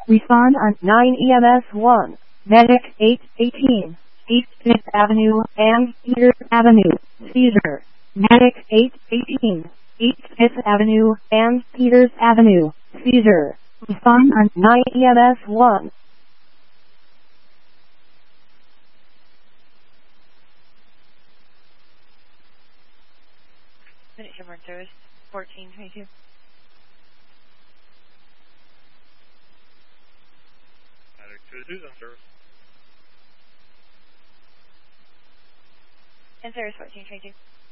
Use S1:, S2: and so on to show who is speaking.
S1: Respond on 9 EMS 1. Medic 818. East 5th Avenue and Peters Avenue. Seizure. Medic 818. East 5th Avenue and Peters Avenue. Seizure. Respond on 9 EMS 1.
S2: Minute Chevron service 1422.
S3: Medic 222 on service.
S2: And service 1422.